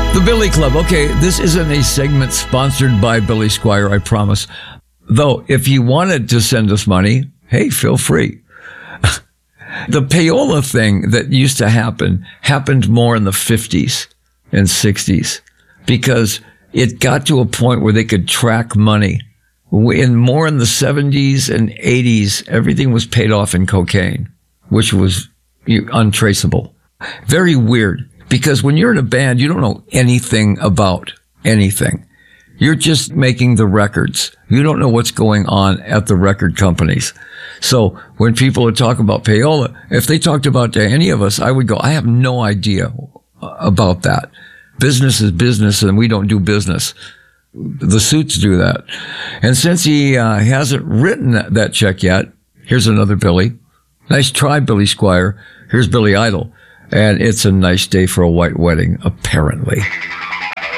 The Billy Club. Okay, this isn't a segment sponsored by Billy Squier, I promise. Though, if you wanted to send us money, hey, feel free. The payola thing that used to happen happened more in the 50s and 60s because it got to a point where they could track money. More in the 70s and 80s, everything was paid off in cocaine, which was untraceable. Very weird. Because when you're in a band, you don't know anything about anything. You're just making the records. You don't know what's going on at the record companies. So when people are talking about payola, if they talked about to any of us, I would go, I have no idea about that. Business is business and we don't do business. The suits do that. And since he hasn't written that check yet, here's another Billy. Nice try, Billy Squier. Here's Billy Idol. And it's a nice day for a white wedding, apparently.